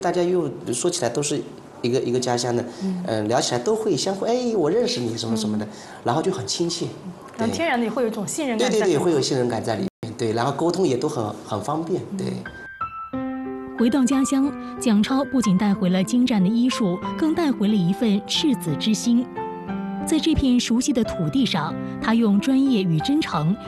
大家又说起来都是一个家乡的，聊起来都会相互我认识你什么什么的，然后就很亲切， 然后天然的会有一种信任感在里面。 对，会有信任感在里面，对，然后沟通也都很方便，对。 回到家乡，蒋超不仅带回了精湛的医术，更带回了一份赤子之心。在这片熟悉的土地上，他用专业与真诚